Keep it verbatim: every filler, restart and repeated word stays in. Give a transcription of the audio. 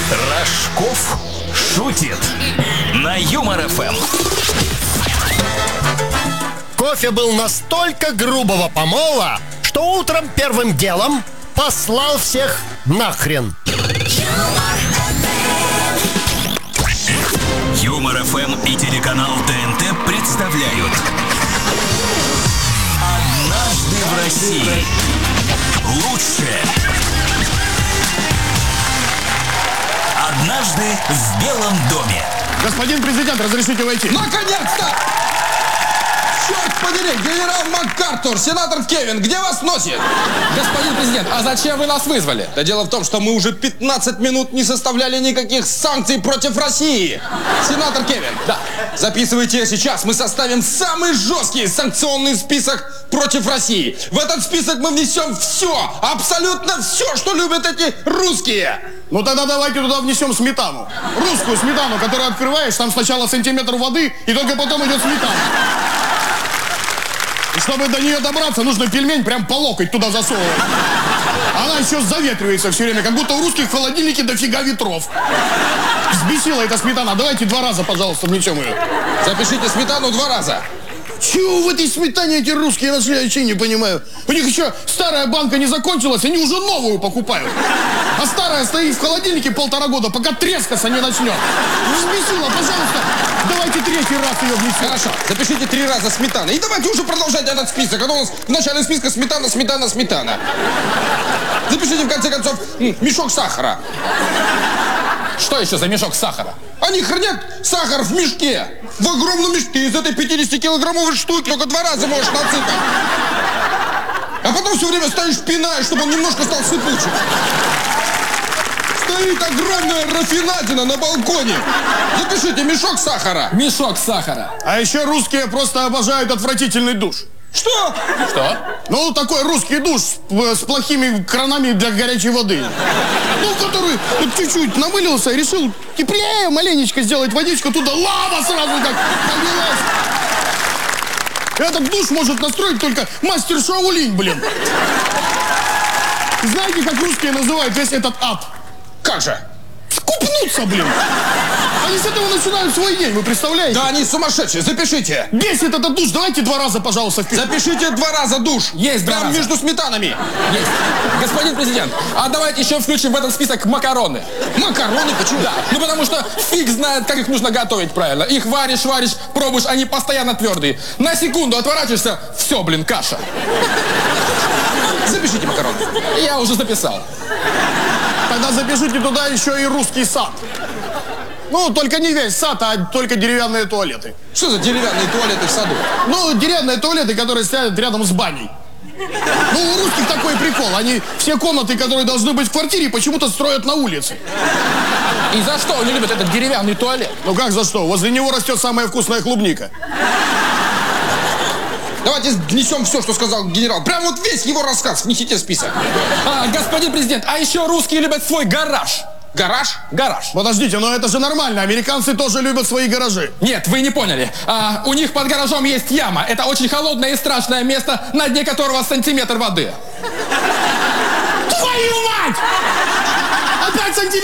Рожков шутит на Юмор эф эм. Кофе был настолько грубого помола, что утром первым делом послал всех нахрен. Юмор эф эм и телеканал тэ эн тэ представляют «Однажды в России». Лучшее. Однажды в Белом доме. Господин президент, разрешите войти? Наконец-то! Черт подери, генерал МакАртур, сенатор Кевин, где вас носит? Господин президент, а зачем вы нас вызвали? Да дело в том, что мы уже пятнадцать минут не составляли никаких санкций против России. Сенатор Кевин, Да. Записывайте сейчас, мы составим самый жесткий санкционный список против России. В этот список мы внесем все, абсолютно все, что любят эти русские. Ну тогда давайте туда внесем сметану. Русскую сметану, которую открываешь, там сначала сантиметр воды, и только потом идет сметана. И чтобы до нее добраться, нужно пельмень прям по локоть туда засовывать. Она еще заветривается все время, как будто у русских в холодильнике дофига ветров. Взбесила эта сметана. Давайте два раза, пожалуйста, внесем ее. Запишите сметану два раза. Чего в этой сметане эти русские нашли, я вообще не понимаю. У них еще старая банка не закончилась, они уже новую покупают. А старая стоит в холодильнике полтора года, пока трескаться не начнет. Взбесила, пожалуйста, давайте третий раз ее внесем. Хорошо, запишите три раза сметана. И давайте уже продолжать этот список. А то у нас в начале списка сметана, сметана, сметана. Запишите, в конце концов, мешок сахара. Что еще за мешок сахара? Они хранят сахар в мешке. В огромном мешке. Из этой пятидесятикилограммовой штуки только два раза можешь насыпать. А потом все время стоишь, пинаешь, чтобы он немножко стал сыпучим. Стоит огромная рафинадина на балконе. Запишите, мешок сахара. Мешок сахара. А еще русские просто обожают отвратительный душ. Что? Что? Ну, такой русский душ с, с плохими кранами для горячей воды. Ну, который вот чуть-чуть намылился и решил теплее маленечко сделать водичку, туда лава сразу как поднялась. Этот душ может настроить только мастер Шаолинь, блин. Знаете, как русские называют весь этот ад? Как же? Скупнуться, блин. Они с этого начинают свой день, вы представляете? Да они сумасшедшие, запишите. Бесит этот душ, давайте два раза, пожалуйста, вперед. Запишите два раза душ. Есть два Прям раза. между сметанами. Есть. Господин президент, а давайте еще включим в этот список макароны. Макароны, почему? Да, ну потому что фиг знает, как их нужно готовить правильно. Их варишь, варишь, пробуешь, они постоянно твердые. На секунду отворачиваешься, все, блин, каша. Запишите макароны. Я уже записал. Тогда запишите туда еще и русский сад. Ну, только не весь сад, а только деревянные туалеты. Что за деревянные туалеты в саду? Ну, деревянные туалеты, которые стоят рядом с баней. Ну, у русских такой прикол. Они все комнаты, которые должны быть в квартире, почему-то строят на улице. И за что они любят этот деревянный туалет? Ну, как за что? Возле него растет самая вкусная клубника. Давайте внесем все, что сказал генерал. Прям вот весь его рассказ внесите в список. А, господин президент, а еще русские любят свой гараж. Гараж? Гараж. Подождите, но это же нормально. Американцы тоже любят свои гаражи. Нет, вы не поняли. А, у них под гаражом есть яма. Это очень холодное и страшное место, на дне которого сантиметр воды. Твою мать! Опять сантиметр!